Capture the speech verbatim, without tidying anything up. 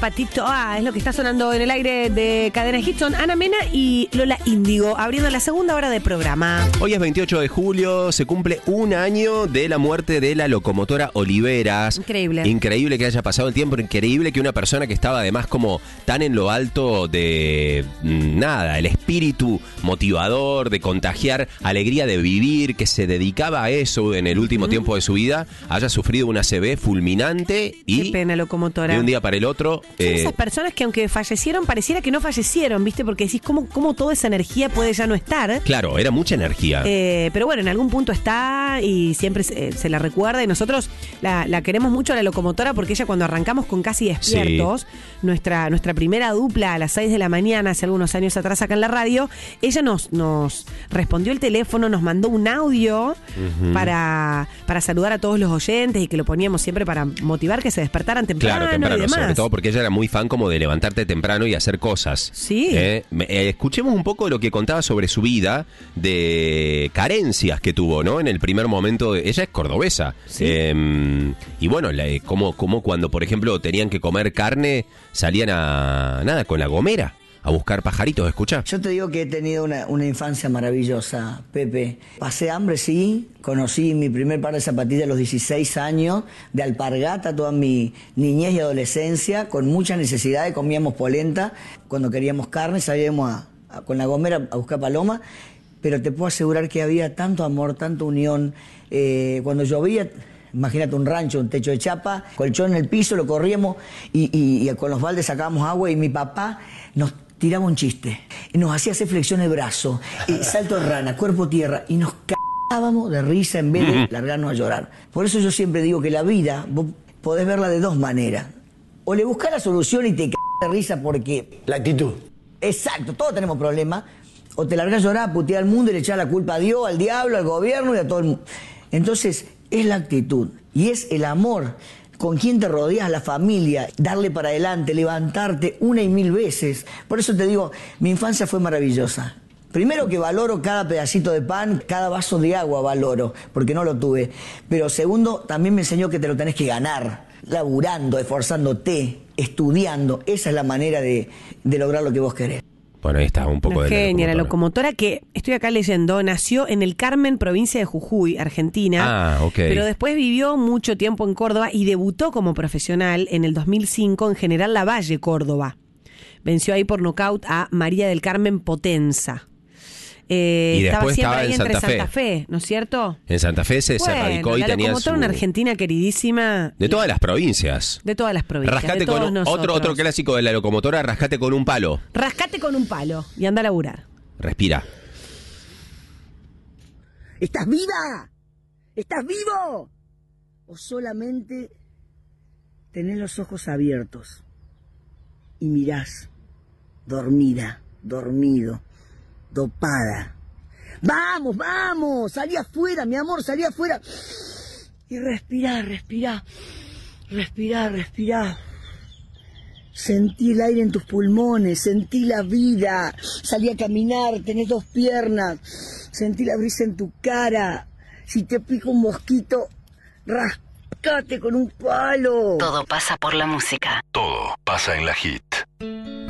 Patito A, es lo que está sonando en el aire de Cadena Hits. Son Ana Mena y Lola Índigo, abriendo la segunda hora de programa. Hoy es veintiocho de julio, se cumple un año de la muerte de la locomotora Oliveras. Increíble. Increíble que haya pasado el tiempo, increíble que una persona que estaba además como tan en lo alto de nada, el espíritu motivador, de contagiar alegría de vivir, que se dedicaba a eso en el último uh-huh. tiempo de su vida, haya sufrido una A C V fulminante y... Qué pena, locomotora. De un día para el otro... Son Eh, esas personas que aunque fallecieron, pareciera que no fallecieron, ¿viste? Porque decís, ¿cómo, cómo toda esa energía puede ya no estar? Claro, era mucha energía. Eh, pero bueno, en algún punto está y siempre se, se la recuerda. Y nosotros la, la queremos mucho a la locomotora porque ella cuando arrancamos con Casi Despiertos, sí. nuestra, nuestra primera dupla a las seis de la mañana, hace algunos años atrás acá en la radio, ella nos, nos respondió el teléfono, nos mandó un audio uh-huh. para, para saludar a todos los oyentes y que lo poníamos siempre para motivar que se despertaran temprano, claro, temprano y demás. Sobre todo porque ella era muy fan como de levantarte temprano y hacer cosas. Sí. Eh, eh, escuchemos un poco lo que contaba sobre su vida, de carencias que tuvo, ¿no? En el primer momento, de, ella es cordobesa. Sí. Eh, y bueno, la, como, como cuando, por ejemplo, tenían que comer carne, salían a nada, con la gomera. A buscar pajaritos, escucha. Yo te digo que he tenido una, una infancia maravillosa, Pepe. Pasé hambre, sí. Conocí mi primer par de zapatillas a los dieciséis años, de alpargata toda mi niñez y adolescencia, con muchas necesidades, comíamos polenta. Cuando queríamos carne salíamos a, a, con la gomera a buscar paloma. Pero te puedo asegurar que había tanto amor, tanta unión. Eh, cuando llovía... Imagínate un rancho, un techo de chapa, colchón en el piso, lo corríamos y, y, y con los baldes sacábamos agua y mi papá nos tiraba un chiste. Y nos hacía hacer flexión de brazo, y salto de rana, cuerpo tierra y nos cagábamos de risa en vez de largarnos a llorar. Por eso yo siempre digo que la vida vos podés verla de dos maneras. O le buscás la solución y te cagás de risa porque... La actitud. Exacto, todos tenemos problemas. O te largás a llorar, a putear al mundo y le echás la culpa a Dios, al diablo, al gobierno y a todo el mundo. Entonces... es la actitud y es el amor con quien te rodeas, la familia, darle para adelante, levantarte una y mil veces. Por eso te digo, mi infancia fue maravillosa. Primero que valoro cada pedacito de pan, cada vaso de agua valoro, porque no lo tuve. Pero segundo, también me enseñó que te lo tenés que ganar, laburando, esforzándote, estudiando. Esa es la manera de, de lograr lo que vos querés. Bueno, ahí está un poco Una de genia, la locomotora. la locomotora que, estoy acá leyendo, nació en el Carmen, provincia de Jujuy, Argentina. Ah, ok. Pero después vivió mucho tiempo en Córdoba y debutó como profesional en el dos mil cinco en General Lavalle, Córdoba. Venció ahí por nocaut a María del Carmen Potenza. Eh, y estaba después siempre estaba ahí en entre Santa Fe. Santa Fe, ¿no es cierto? En Santa Fe se, bueno, se radicó y la tenía locomotora, su... una argentina queridísima. De todas las provincias. De todas las provincias. Rascate de todos con un, nosotros. otro, otro clásico de la locomotora, rascate con un palo. Rascate con un palo y anda a laburar. Respira. ¿Estás viva? ¿Estás vivo? ¿O solamente tenés los ojos abiertos y mirás dormida, dormido, dopada? ¡Vamos, vamos! Salí afuera, mi amor, salí afuera. Y respirá, respirá, respirá, respirá. Sentí el aire en tus pulmones, sentí la vida. Salí a caminar, tenés dos piernas. Sentí la brisa en tu cara. Si te pica un mosquito, rascate con un palo. Todo pasa por la música. Todo pasa en la Hit.